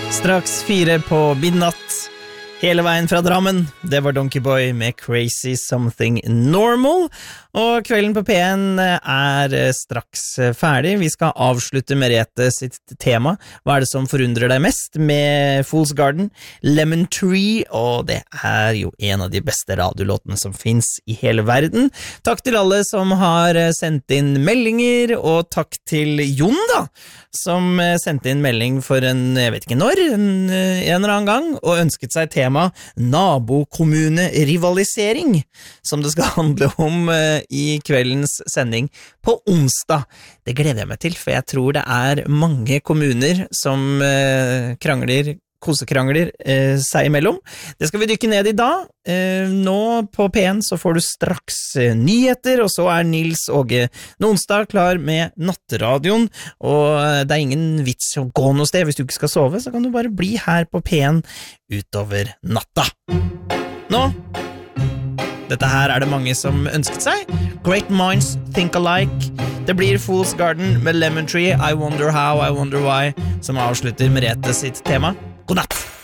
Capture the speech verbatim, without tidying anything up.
Straks fire på midnatt, hele veien fra Drammen. Det var Donkey Boy med Crazy Something Normal. Og kvelden på P en er straks ferdig. Vi skal avslutte Merete sitt tema. Hva er det som forundrer deg mest med Fool's Garden? Lemon Tree, og det er jo en av de beste radiolåtene som finnes i hele verden. Takk til alle som har sendt inn meldinger, og takk til Jon da, som sendte inn melding for en, jeg vet ikke når, en, en eller annen gang, og ønsket seg tema nabokommune-rivalisering, som det skal handle om i kveldens sending på onsdag. Det gleder jeg meg til, for jeg tror det er mange kommuner som eh, krangler, kosekrangler eh, seg imellom. Det skal vi dykke ned i da. Eh, nå på P en så får du straks eh, nyheter, og så er Nils Åge Nonstad klar med natteradioen, og eh, det er ingen vits å gå noe sted. Hvis du ikke skal sove, så kan du bare bli her på P en utover natta. Nå Dette her er det mange som ønsket seg. Great Minds Think Alike. Det blir Fool's Garden med Lemon Tree, I Wonder How, I Wonder Why, som avslutter Merete sitt tema. God natt!